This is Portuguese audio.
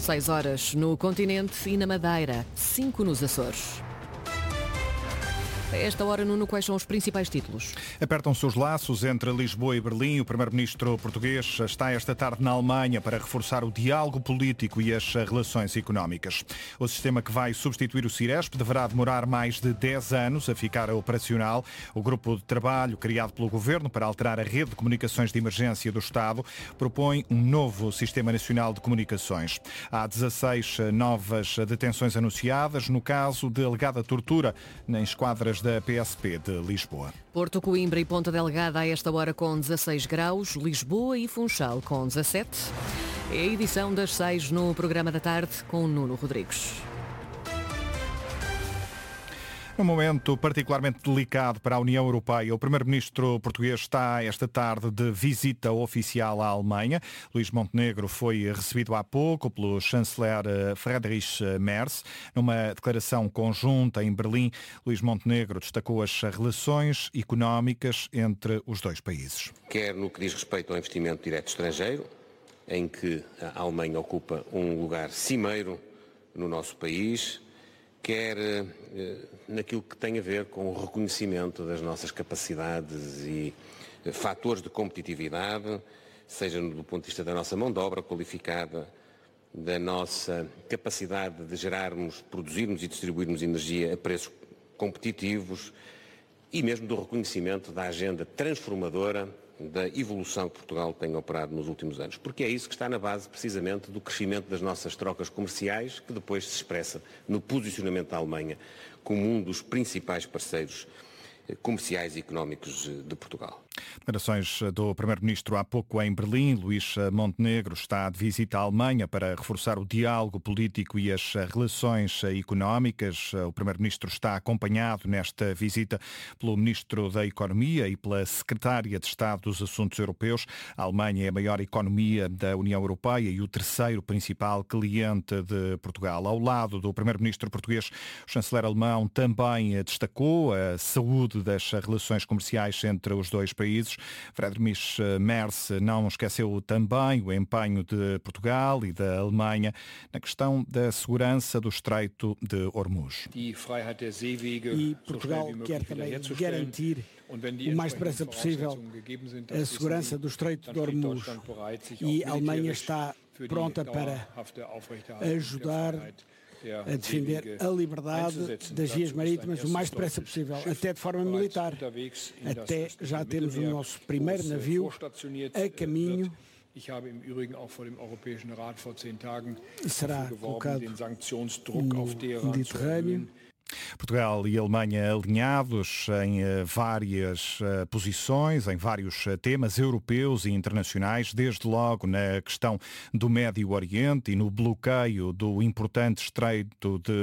6 horas no continente e na Madeira, 5 nos Açores. A esta hora, Nuno, quais são os principais títulos? Apertam-se os laços entre Lisboa e Berlim. O primeiro-ministro português está esta tarde na Alemanha para reforçar o diálogo político e as relações económicas. O sistema que vai substituir o Ciresp deverá demorar mais de 10 anos a ficar operacional. O grupo de trabalho criado pelo Governo para alterar a rede de comunicações de emergência do Estado propõe um novo Sistema Nacional de Comunicações. Há 16 novas detenções anunciadas no caso de alegada tortura em esquadras da PSP de Lisboa. Porto, Coimbra e Ponta Delgada a esta hora com 16 graus, Lisboa e Funchal com 17. É a edição das 6 no programa da tarde com Nuno Rodrigues. Num momento particularmente delicado para a União Europeia, o primeiro-ministro português está esta tarde de visita oficial à Alemanha. Luís Montenegro foi recebido há pouco pelo chanceler Friedrich Merz. Numa declaração conjunta em Berlim, Luís Montenegro destacou as relações económicas entre os dois países. Quer no que diz respeito ao investimento direto estrangeiro, em que a Alemanha ocupa um lugar cimeiro no nosso país, quer naquilo que tem a ver com o reconhecimento das nossas capacidades e fatores de competitividade, seja do ponto de vista da nossa mão de obra qualificada, da nossa capacidade de gerarmos, produzirmos e distribuirmos energia a preços competitivos e mesmo do reconhecimento da agenda transformadora da evolução que Portugal tem operado nos últimos anos. Porque é isso que está na base, precisamente, do crescimento das nossas trocas comerciais, que depois se expressa no posicionamento da Alemanha como um dos principais parceiros comerciais e económicos de Portugal. Declarações do primeiro-ministro há pouco em Berlim. Luís Montenegro está de visita à Alemanha para reforçar o diálogo político e as relações económicas. O primeiro-ministro está acompanhado nesta visita pelo ministro da Economia e pela secretária de Estado dos Assuntos Europeus. A Alemanha é a maior economia da União Europeia e o terceiro principal cliente de Portugal. Ao lado do primeiro-ministro português, o chanceler alemão também destacou a saúde das relações comerciais entre os dois países. Friedrich Merz não esqueceu também o empenho de Portugal e da Alemanha na questão da segurança do Estreito de Hormuz. E Portugal quer também garantir o mais depressa possível a segurança do Estreito de Hormuz. E a Alemanha está pronta para ajudar a defender a liberdade das vias marítimas o mais depressa possível, até de forma militar. Até já temos o nosso primeiro navio a caminho e será colocado no Mediterrâneo. Portugal e Alemanha alinhados em várias posições, em vários temas europeus e internacionais, desde logo na questão do Médio Oriente e no bloqueio do importante Estreito de